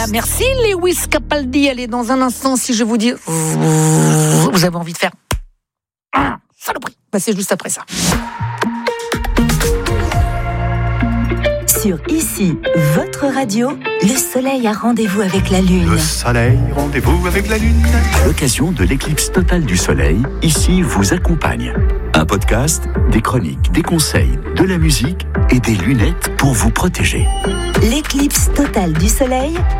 merci Lewis Capaldi. Allez, dans un instant, si je vous dis, vous avez envie de faire saloperie, c'est juste après ça. Sur Ici, votre radio, le soleil a rendez-vous avec la lune. Le soleil, rendez-vous avec la lune. À l'occasion de l'éclipse totale du soleil, Ici vous accompagne. Un podcast, des chroniques, des conseils, de la musique et des lunettes pour vous protéger. L'éclipse totale du soleil,